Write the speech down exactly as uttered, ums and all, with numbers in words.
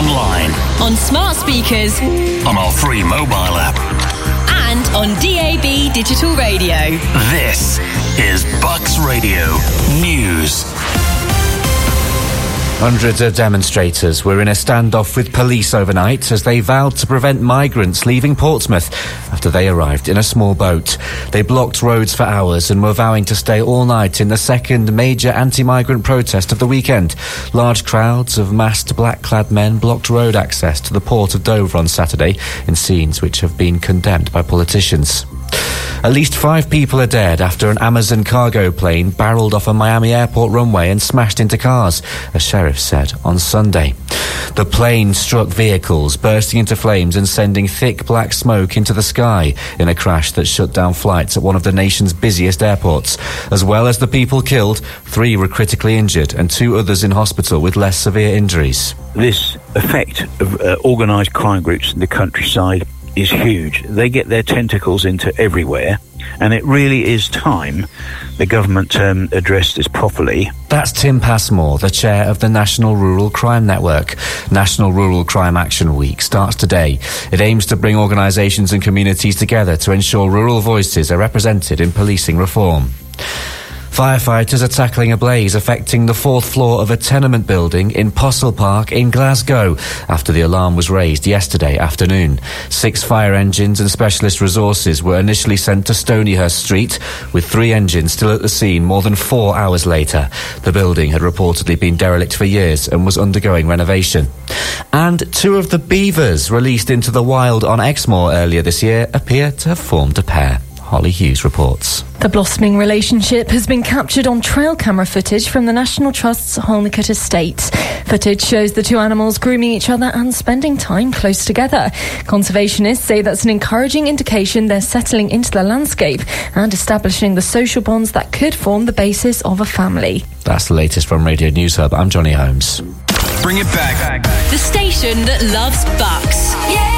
online, on smart speakers, on our free mobile app, and on D A B digital radio. This is Bucks Radio News. Hundreds of demonstrators were in a standoff with police overnight as they vowed to prevent migrants leaving Portsmouth after they arrived in a small boat. They blocked roads for hours and were vowing to stay all night in the second major anti-migrant protest of the weekend. Large crowds of masked black-clad men blocked road access to the port of Dover on Saturday in scenes which have been condemned by politicians. At least five people are dead after an Amazon cargo plane barreled off a Miami airport runway and smashed into cars, a sheriff said on Sunday. The plane struck vehicles, bursting into flames and sending thick black smoke into the sky in a crash that shut down flights at one of the nation's busiest airports. As well as the people killed, three were critically injured and two others in hospital with less severe injuries. This effect of uh, organised crime groups in the countryside is huge. They get their tentacles into everywhere, and it really is time the government um, addressed this properly. That's Tim Passmore, the chair of the National Rural Crime Network. National Rural Crime Action Week starts today. It aims to bring organisations and communities together to ensure rural voices are represented in policing reform. Firefighters are tackling a blaze affecting the fourth floor of a tenement building in Postle Park in Glasgow after the alarm was raised yesterday afternoon. Six fire engines and specialist resources were initially sent to Stonyhurst Street, with three engines still at the scene more than four hours later. The building had reportedly been derelict for years and was undergoing renovation. And two of the beavers released into the wild on Exmoor earlier this year appear to have formed a pair. Holly Hughes reports. The blossoming relationship has been captured on trail camera footage from the National Trust's Holnicut estate. Footage shows the two animals grooming each other and spending time close together. Conservationists say that's an encouraging indication they're settling into the landscape and establishing the social bonds that could form the basis of a family. That's the latest from Radio News Hub. I'm Johnny Holmes. Bring it back. The station that loves Bucks. Yeah!